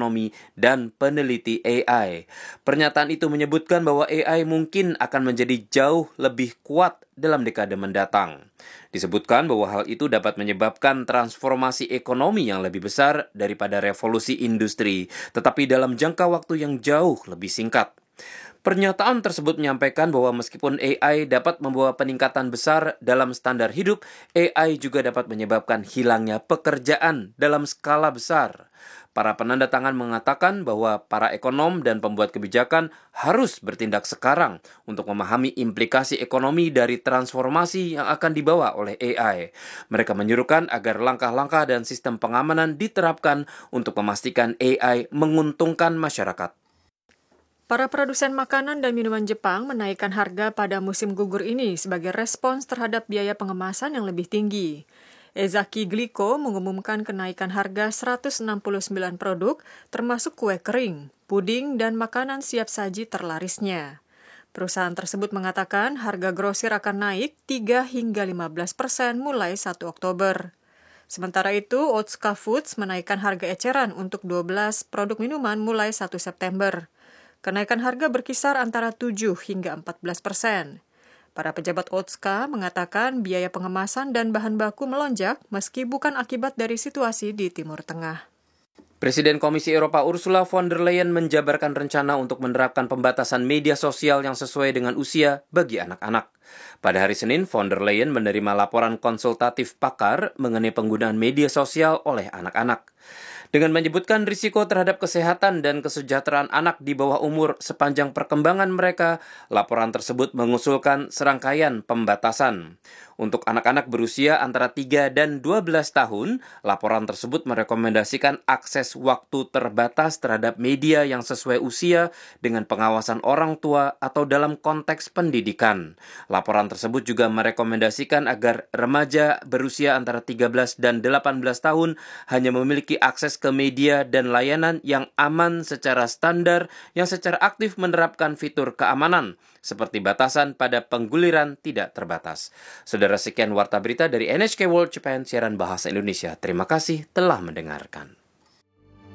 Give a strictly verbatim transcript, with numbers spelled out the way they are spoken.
ekonomi dan peneliti A I. Pernyataan itu menyebutkan bahwa A I mungkin akan menjadi jauh lebih kuat dalam dekade mendatang. Disebutkan bahwa hal itu dapat menyebabkan transformasi ekonomi yang lebih besar daripada revolusi industri, tetapi dalam jangka waktu yang jauh lebih singkat. Pernyataan tersebut menyampaikan bahwa meskipun A I dapat membawa peningkatan besar dalam standar hidup, A I juga dapat menyebabkan hilangnya pekerjaan dalam skala besar. Para penanda tangan mengatakan bahwa para ekonom dan pembuat kebijakan harus bertindak sekarang untuk memahami implikasi ekonomi dari transformasi yang akan dibawa oleh A I. Mereka menyuruhkan agar langkah-langkah dan sistem pengamanan diterapkan untuk memastikan A I menguntungkan masyarakat. Para produsen makanan dan minuman Jepang menaikkan harga pada musim gugur ini sebagai respons terhadap biaya pengemasan yang lebih tinggi. Ezaki Glico mengumumkan kenaikan harga seratus enam puluh sembilan produk, termasuk kue kering, puding, dan makanan siap saji terlarisnya. Perusahaan tersebut mengatakan harga grosir akan naik tiga hingga lima belas persen mulai satu Oktober. Sementara itu, Otsuka Foods menaikkan harga eceran untuk dua belas produk minuman mulai satu September. Kenaikan harga berkisar antara tujuh hingga empat belas persen. Para pejabat Otsuka mengatakan biaya pengemasan dan bahan baku melonjak meski bukan akibat dari situasi di Timur Tengah. Presiden Komisi Eropa Ursula von der Leyen menjabarkan rencana untuk menerapkan pembatasan media sosial yang sesuai dengan usia bagi anak-anak. Pada hari Senin, von der Leyen menerima laporan konsultatif pakar mengenai penggunaan media sosial oleh anak-anak. Dengan menyebutkan risiko terhadap kesehatan dan kesejahteraan anak di bawah umur sepanjang perkembangan mereka, laporan tersebut mengusulkan serangkaian pembatasan. Untuk anak-anak berusia antara tiga dan dua belas tahun, laporan tersebut merekomendasikan akses waktu terbatas terhadap media yang sesuai usia dengan pengawasan orang tua atau dalam konteks pendidikan. Laporan tersebut juga merekomendasikan agar remaja berusia antara tiga belas dan delapan belas tahun hanya memiliki akses ke media dan layanan yang aman secara standar yang secara aktif menerapkan fitur keamanan, seperti batasan pada pengguliran tidak terbatas. Saudara, sekian warta berita dari N H K World Japan, siaran bahasa Indonesia. Terima kasih telah mendengarkan.